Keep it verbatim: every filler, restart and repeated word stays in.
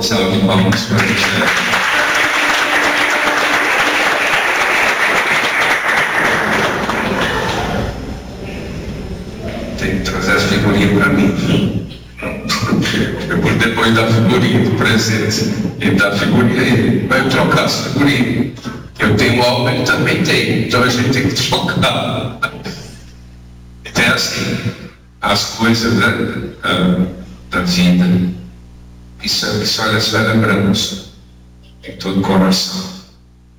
Salve de palmas para você. Tem que trazer as figurinhas para mim. Eu, depois da figurinha do presente e da figurinha, ele vai trocar as figurinhas. Eu tenho algo, ele também tem, então a gente tem que trocar. Então é assim, as coisas, né, da vida, isso, isso olha, só lembramos em todo o coração.